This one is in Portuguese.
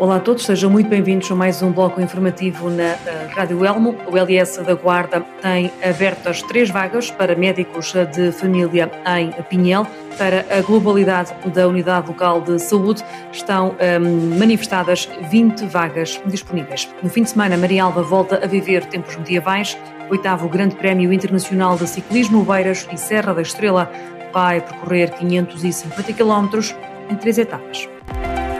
Olá a todos, sejam muito bem-vindos a mais um bloco informativo na Rádio Elmo. O LS da Guarda tem abertas 3 vagas para médicos de família em Pinhel. Para a globalidade da Unidade Local de Saúde estão manifestadas 20 vagas disponíveis. No fim de semana, Marialva volta a viver tempos medievais. O 8º Grande Prémio Internacional de Ciclismo, Oeiras e Serra da Estrela vai percorrer 550 km em 3 etapas.